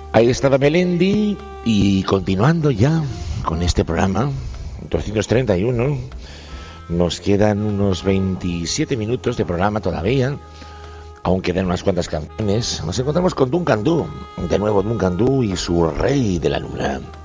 Ahí estaba Melendi y continuando ya con este programa 231. Nos quedan unos 27 minutos de programa todavía. Aún quedan unas cuantas canciones. Nos encontramos con Duncan Du, de nuevo Duncan Du y su Rey de la Luna.